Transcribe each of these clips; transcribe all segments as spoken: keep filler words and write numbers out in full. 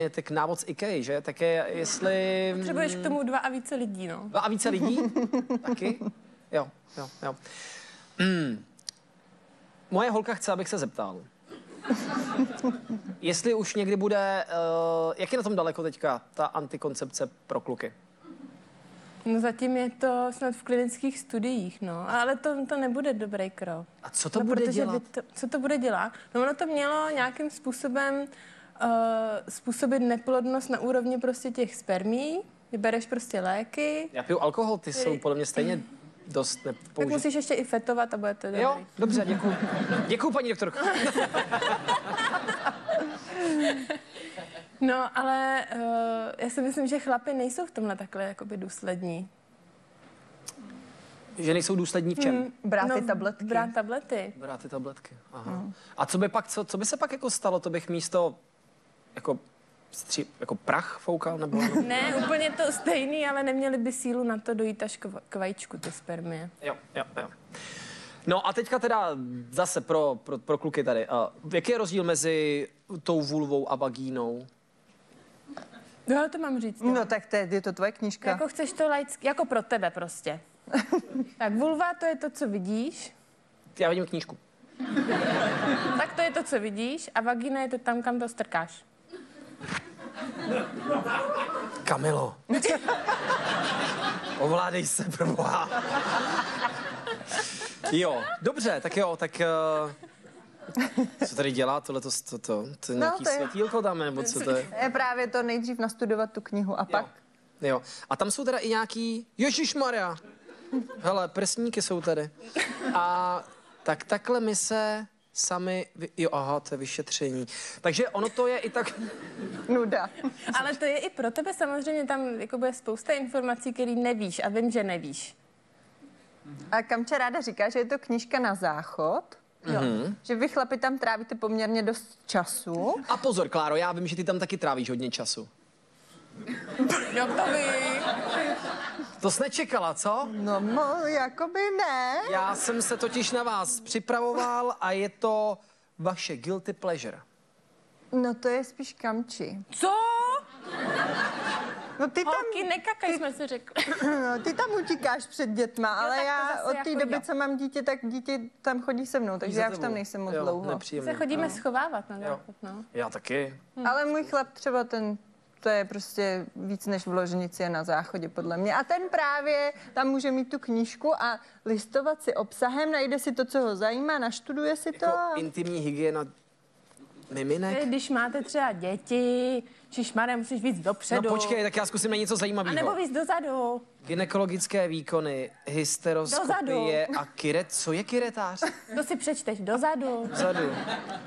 je tak návod z IKEA, že? Tak je, jestli... Potřebuješ k tomu dva a více lidí, no. Dva a více lidí? Taky? Jo, jo, jo. Mm. Moje holka chce, abych se zeptal. Jestli už někdy bude... Uh, jak je na tom daleko teďka ta antikoncepce pro kluky? No zatím je to snad v klinických studiích, no. Ale to, to nebude dobrý krok. A co to no, bude dělat? To, co to bude dělat? No ono to mělo nějakým způsobem uh, způsobit neplodnost na úrovni prostě těch spermí. Vybereš prostě léky. Já piju alkohol, ty jsou podle mě stejně dost nepoužit. Tak musíš ještě i fetovat a bude to dobrý. Jo, dobře, děkuju. Děkuju, paní doktorko. No, ale uh, já si myslím, že chlapi nejsou v tomhle takhle jakoby důslední. Že nejsou důslední v čem? Hmm, Brát no, ty tablety. Brát tablety. Brát ty tabletky, aha. No. A co by pak, co, co by se pak jako stalo? To bych místo jako, stří, jako prach foukal? Nebo, nebo... Ne, úplně to stejný, ale neměli by sílu na to dojít až k, k vajíčku, ty spermie. Jo, jo, jo. No a teďka teda zase pro, pro, pro kluky tady. Uh, jaký je rozdíl mezi tou vulvou a vagínou? No, ale to mám říct. No tak to je, je to tvoje knížka. Jako chceš to laicky, jako pro tebe prostě. Tak vulva, to je to, co vidíš. Já vidím knížku. Tak to je to, co vidíš a vagina je to tam, kam to strkáš. Kamilo. Ovládej se, proboha. Jo, dobře, tak jo, tak... Uh, co tady dělá tohle, to, to, to, to nějaký to je... světýlko dáme, nebo co to je? Je právě to nejdřív nastudovat tu knihu a pak... Jo. jo. A tam jsou teda i nějaký... Ježišmarja! Hele, prsníky jsou tady. A tak takhle my se sami... Vy... Jo, aha, to je vyšetření. Takže ono to je i tak... Nuda. Ale to je i pro tebe samozřejmě, tam jako bude spousta informací, které nevíš a vím, že nevíš. A Kamča ráda říká, že je to knížka na záchod, jo. Mm-hmm. Že vy chlapi tam trávíte poměrně dost času. A pozor, Kláro, já vím, že ty tam taky trávíš hodně času. Jak to ví? To jsi nečekala, co? No, no, jakoby ne. Já jsem se totiž na vás připravoval a je to vaše guilty pleasure. No to je spíš Kamči. Co? No ty tam... Holky, nekakaj, jsme si řekli. No, ty tam utíkáš před dětma, jo, ale já zase od té jako doby, jo. co mám dítě, tak dítě tam chodí se mnou, takže já už tam nejsem moc jo, dlouho. Nepříjemný. Se chodíme no. schovávat na záchod, no. Já taky. Hmm. Ale můj chlap třeba ten, to je prostě víc než v ložnici, je na záchodě podle mě. A ten právě tam může mít tu knížku a listovat si obsahem, najde si to, co ho zajímá, naštuduje si to. Jako A... intimní hygiena miminek? Když máte třeba děti, čišmaré, musíš víc dopředu. No počkej, tak já zkusím na něco zajímavého. A nebo víc dozadu. Gynekologické výkony, hysteroskopie Dozadu. a kyret. Co je kyretář? To si přečteš dozadu. Dozadu. Uh,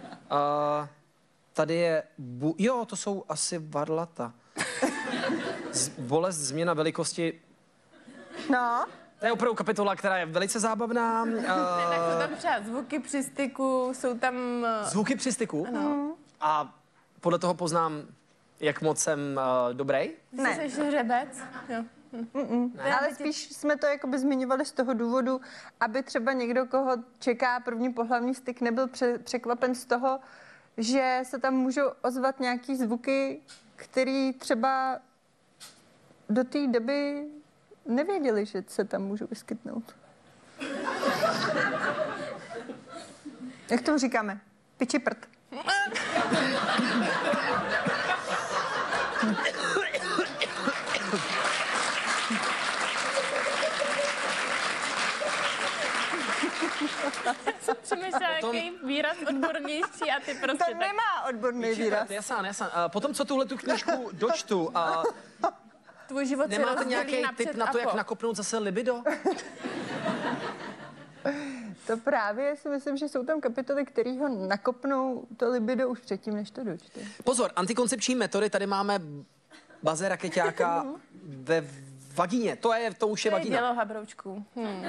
tady je... Bu- jo, to jsou asi varlata. Z- bolest, změna velikosti. No. To je opravdu kapitola, která je velice zábavná. Uh, Tak jsou tam třeba zvuky při styku, jsou tam... Zvuky při styku? Ano. A podle toho poznám, jak moc jsem uh, dobrý? Ne. Jsi hřebec? Jo. Ne. Ale spíš jsme to jakoby zmiňovali z toho důvodu, aby třeba někdo, koho čeká první pohlavní styk, nebyl pře- překvapen z toho, že se tam můžou ozvat nějaký zvuky, který třeba do té doby nevěděli, že se tam můžou vyskytnout. Jak tomu říkáme? Piči prd. Přemýšlel, Potom... jaký výraz odbornější a ty prostě To tak... nemá odborný výraz. Jasán, jasán. Uh, potom, co tuhle tu knížku dočtu, uh, Tvůj život se nemáte rozdělí nějaký na tip před na to, a jak po. nakopnout zase libido? To právě si myslím, že jsou tam kapitoly, které ho nakopnou to libido už předtím, než to dočte. Pozor, antikoncepční metody, tady máme baze rakeťáka ve vagíně. To je, to už je To je vagína. dělo habroučků. Hmm.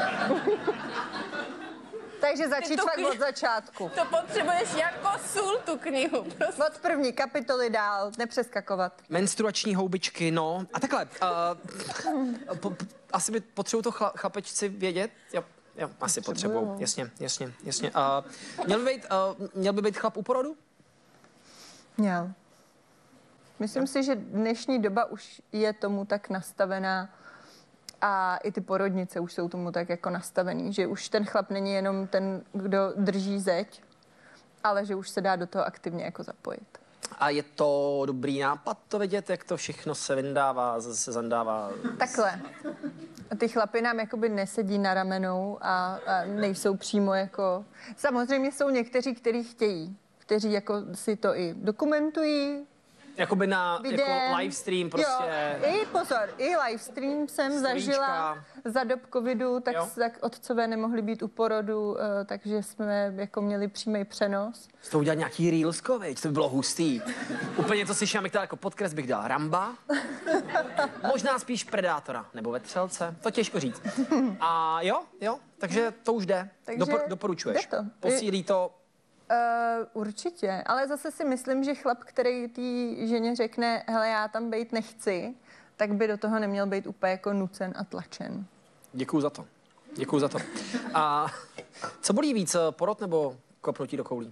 Takže začít to fakt kni- od začátku. To potřebuješ jako sůl tu knihu. Prostě. Od první kapitoly dál, nepřeskakovat. Menstruační houbičky, no. A takhle, uh, po, po, asi by potřebují to chla, chlapečci vědět? Jo, jo asi potřebují. Jasně, jasně, jasně. Uh, měl, by být, uh, měl by být chlap u porodu? Měl. Myslím si, že dnešní doba už je tomu tak nastavená a i ty porodnice už jsou tomu tak jako nastavený, že už ten chlap není jenom ten, kdo drží zeď, ale že už se dá do toho aktivně jako zapojit. A je to dobrý nápad to vidět, jak to všechno se vyndává, se zandává? Takhle. Ty chlapy nám jakoby nesedí na ramenou a, a nejsou přímo jako... Samozřejmě jsou někteří, kteří chtějí, kteří jako si to i dokumentují. Jakoby na Videem. jako live stream prostě. Jo, i pozor, i live stream jsem Storíčka. zažila za dob covidu, tak, Jo. tak otcové nemohli být u porodu, uh, takže jsme jako měli přímý přenos. Z toho udělat nějaký reelsko, viď? To by bylo hustý. Úplně to slyším, bych dal jako podkres, bych dal Ramba. Možná spíš Predátora, nebo Vetřelce, to těžko říct. A jo, jo, takže to už jde. Takže Dopor, doporučuješ. jde to. Posílí to. Uh, určitě, ale zase si myslím, že chlap, který té ženě řekne, hele, já tam bejt nechci, tak by do toho neměl být úplně jako nucen a tlačen. Děkuju za to. Děkuju za to. A co bolí víc, porod nebo kopnutí do koulí?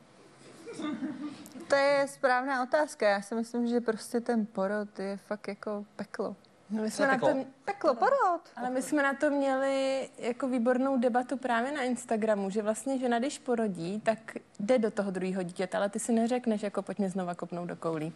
To je správná otázka. Já si myslím, že prostě ten porod je fakt jako peklo. No, my Co jsme je na peklo? to, Peklo, porod. ale my jsme na to měli jako výbornou debatu právě na Instagramu, že vlastně žena, když porodí, tak jde do toho druhého dítěte, ale ty si neřekneš, jako pojď mě znova kopnout do koulí.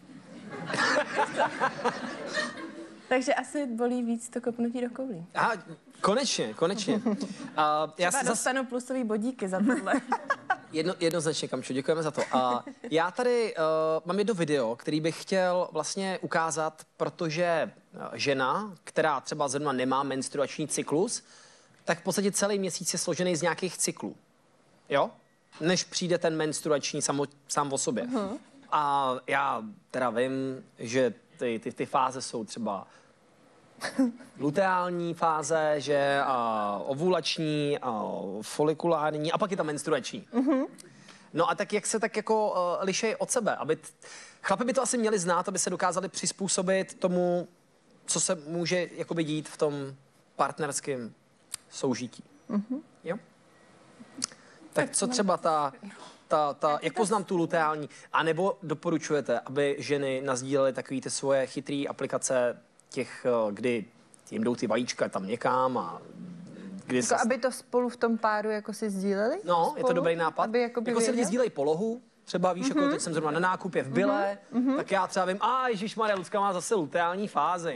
Takže asi bolí víc to kopnutí do koulí. Aha, konečně, konečně. A já Já si zase dostanu plusový bodíky za tohle. jedno, jednoznačně, Kamčo, děkujeme za to. A já tady uh, mám jedno video, který bych chtěl vlastně ukázat, protože žena, která třeba zrovna nemá menstruační cyklus, tak v podstatě celý měsíc je složený z nějakých cyklů. Jo? Než přijde ten menstruační samo, sám o sobě. Uh-huh. A já teda vím, že ty, ty, ty fáze jsou třeba luteální fáze, že a ovulační, a folikulární a pak je ta menstruační. Mm-hmm. No a tak jak se tak jako uh, lišej od sebe, aby t- chlapi by to asi měli znát, aby se dokázali přizpůsobit tomu, co se může jakoby dít v tom partnerském soužití. Mm-hmm. Jo? Tak co třeba ta, ta, ta jak poznám tu luteální, anebo doporučujete, aby ženy nasdílely takový ty svoje chytrý aplikace těch, kdy jim jdou ty vajíčka tam někam a kdy Jako, se... aby to spolu v tom páru jako si sdíleli? No, spolu? je to dobrý nápad. Aby jako, jako se lidi sdílejí polohu, třeba víš, mm-hmm. jako teď jsem zrovna na nákupě v Bile, mm-hmm. tak já třeba vím, a ježišmarja, Lucka má zase luteální fázi.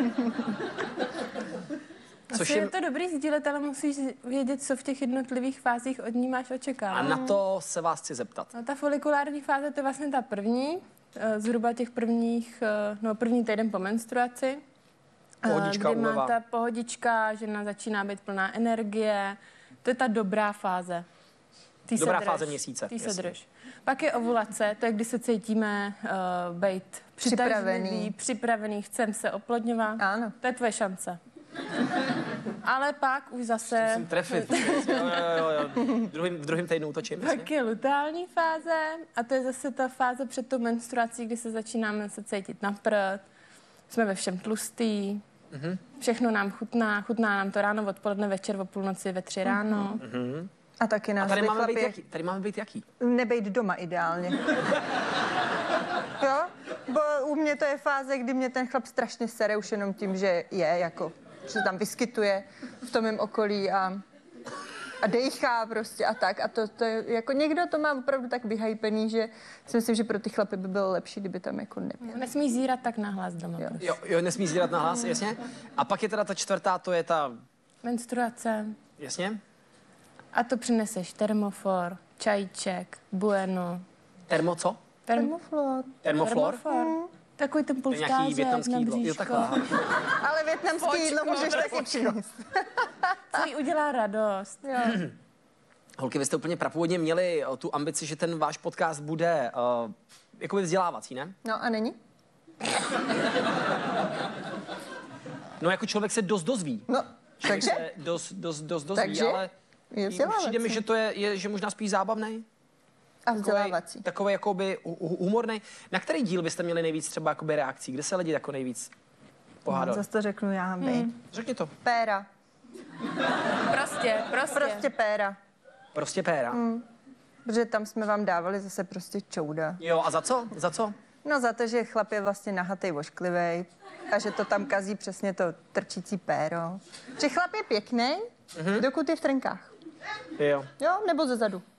Což je... je to dobrý sdílet, ale musíš vědět, co v těch jednotlivých fázích od ní máš očekávat. A na to se vás chci zeptat. No, ta folikulární fáze, to je vlastně ta první, zhruba těch prvních, no první týden po menstruaci. Pohodička, kdy má úleva. ta pohodička, žena začíná být plná energie. To je ta dobrá fáze. Tý Dobrá se drž. fáze měsíce. Tý se jasně. drž. Pak je ovulace, to je, kdy se cítíme uh, být Připravený. přitažlivý, připravený, chcem se oplodňovat. Ano. To je tvoje šance. Ale pak už zase... Musím trefit. jo, jo, jo. V druhém, v druhém týdnu útočím. Pak Jasně. je luteální fáze a to je zase ta fáze před tou menstruací, kdy se začínáme se cítit na prd, jsme ve všem tlustý, mm-hmm. všechno nám chutná, chutná nám to ráno, odpoledne, večer, o půlnoci, ve tři ráno. Mm-hmm. A taky nás A tady máme, chlapi, být jaký? tady máme být jaký? nebejt doma ideálně. Jo? Bo u mě to je fáze, kdy mě ten chlap strašně sere už jenom tím, že je, jako, že se tam vyskytuje v tom mém okolí a, a dejchá prostě a tak. A to, to je, jako někdo to má opravdu tak vyhypený, že si myslím, že pro ty chlapy by bylo lepší, kdyby tam jako nebyl. Nesmí zírat tak nahlas doma. Jo. Prostě. Jo, jo, nesmí sdílet na hlas, jasně. A pak je teda ta čtvrtá, to je ta, Menstruace. jasně, A to přineseš termofor, čajček, bueno. termo co? Term- Termoflor. Termoflor? termofor. Takový ten To je nějaký polštářek větnamský na jídlo. Jo, bříško. takhle, aha. Ale vietnamský jídlo můžeš taky přinést. Co jí udělá radost. Jo. Holky, vy jste úplně prapůvodně měli o, tu ambici, že ten váš podcast bude uh, jakoby vzdělávací, ne? No a není? No jako člověk se dost dozví. No, Člověk takže? se dost, dost, dost dozví, Takže? ale Je přijde mi, vzdělávací. že to je, je že možná spíš zábavný. A vzdělávací. Takový jakoby hu- hu- humorný. Na který díl byste měli nejvíc třeba jakoby reakcí? Kde se lidi jako nejvíc pohádali? Zase to řeknu já, hmm. Řekni to. Péra. Prostě, prostě. Prostě péra. Prostě péra. Protože tam jsme vám dávali zase prostě čouda. Jo, a za co? Za co? No za to, že chlap je vlastně nahatej, ošklivej a že to tam kazí přesně to trčící péro. Že chlap je pěkný, mm-hmm. dokud je v trenkách. Jo. Jo, nebo ze zadu.